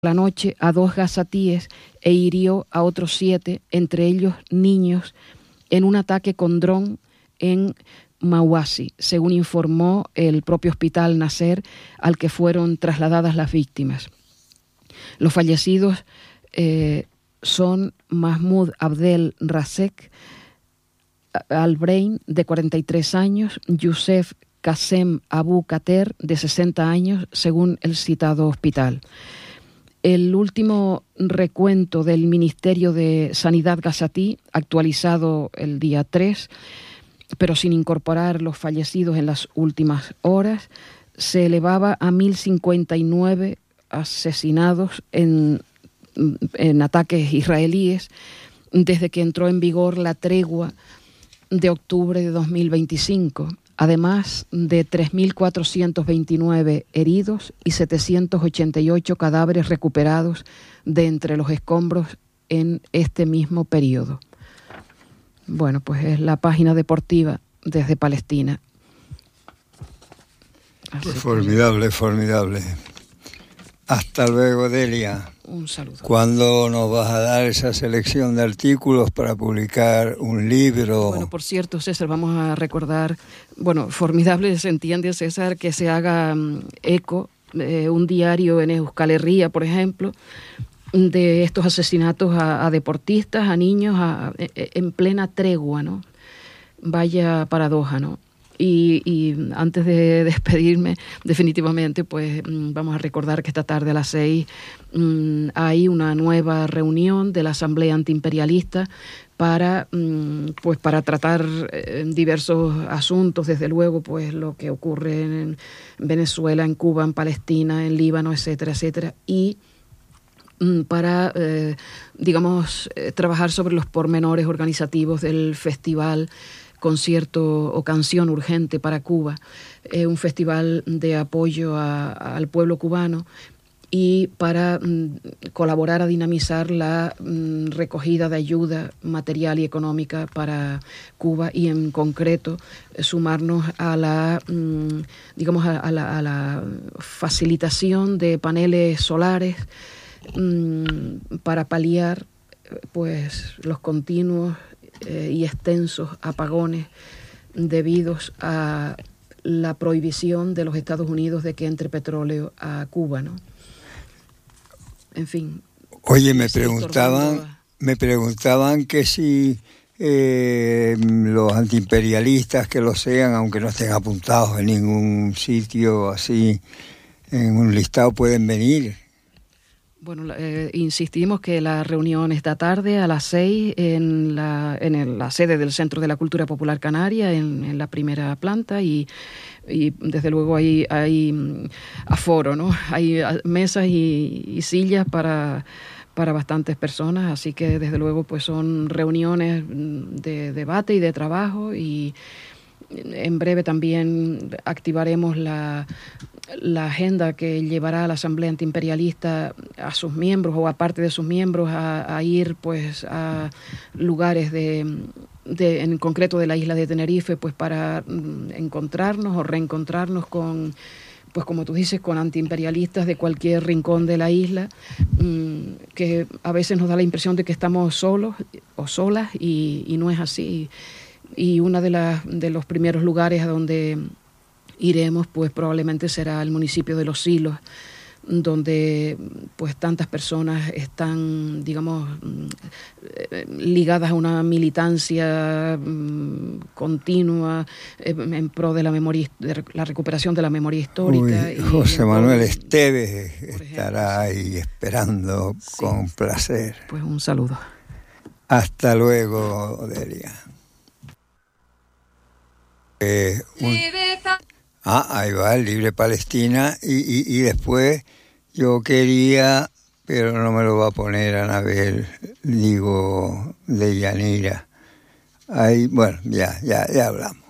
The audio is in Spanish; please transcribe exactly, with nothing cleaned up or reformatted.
la noche a dos gazatíes e hirió a otros siete, entre ellos niños, en un ataque con dron en Mawasi, según informó el propio hospital Nasser al que fueron trasladadas las víctimas. Los fallecidos eh, son Mahmoud Abdel Razek Al-Brein, de cuarenta y tres años, Youssef Kassem Abu Kater, de sesenta años, según el citado hospital. El último recuento del Ministerio de Sanidad gazatí, actualizado el día tres, pero sin incorporar los fallecidos en las últimas horas, se elevaba a mil cincuenta y nueve asesinados en, en ataques israelíes desde que entró en vigor la tregua de octubre de dos mil veinticinco, además de tres mil cuatrocientos veintinueve heridos y setecientos ochenta y ocho cadáveres recuperados de entre los escombros en este mismo periodo. Bueno, pues es la página deportiva desde Palestina. Pues formidable, que... formidable. Hasta luego, Delia. Un saludo. ¿Cuándo nos vas a dar esa selección de artículos para publicar un libro? Bueno, por cierto, César, vamos a recordar, bueno, formidable se entiende, César, que se haga um, eco, eh, un diario en Euskal Herria, por ejemplo, de estos asesinatos a, a deportistas, a niños, a, a, en plena tregua, ¿no? Vaya paradoja, ¿no? Y, y antes de despedirme, definitivamente, pues vamos a recordar que esta tarde a las seis mmm, hay una nueva reunión de la Asamblea Antiimperialista para, mmm, pues para tratar eh, diversos asuntos, desde luego, pues lo que ocurre en Venezuela, en Cuba, en Palestina, en Líbano, etcétera, etcétera, y mmm, para, eh, digamos, eh, trabajar sobre los pormenores organizativos del festival concierto o canción urgente para Cuba, eh, un festival de apoyo a, a, al pueblo cubano y para mm, colaborar a dinamizar la mm, recogida de ayuda material y económica para Cuba y en concreto eh, sumarnos a la, mm, digamos, a, a, la, a la facilitación de paneles solares mm, para paliar pues los continuos Eh, y extensos apagones debidos a la prohibición de los Estados Unidos de que entre petróleo a Cuba, ¿no? En fin. Oye, me preguntaban, a... me preguntaban que si eh, los antiimperialistas que lo sean, aunque no estén apuntados en ningún sitio así, en un listado, pueden venir. Bueno, eh, insistimos que la reunión esta tarde a las seis en la en el, la sede del Centro de la Cultura Popular Canaria, en, en la primera planta, y, y desde luego hay, hay aforo, ¿no? Hay mesas y, y sillas para, para bastantes personas, así que desde luego pues son reuniones de debate y de trabajo, y en breve también activaremos la, la agenda que llevará a la Asamblea Antiimperialista a sus miembros o a parte de sus miembros a, a ir pues a lugares de, de en concreto de la isla de Tenerife, pues para encontrarnos o reencontrarnos con, pues como tú dices, con antiimperialistas de cualquier rincón de la isla, mmm, que a veces nos da la impresión de que estamos solos o solas y, y no es así. Y uno de, las, de los primeros lugares a donde iremos pues probablemente será el municipio de Los Silos, donde pues tantas personas están, digamos, ligadas a una militancia continua en pro de la memoria, de la recuperación de la memoria histórica. Uy, y José Manuel Esteves ejemplo, estará ahí esperando, sí, con placer. Pues un saludo. Hasta luego, Delia. Eh, un... Ah, ahí va, el Libre Palestina, y, y, y después yo quería, pero no me lo va a poner Anabel, digo, de Yanira. Ahí, bueno, ya, ya, ya hablamos.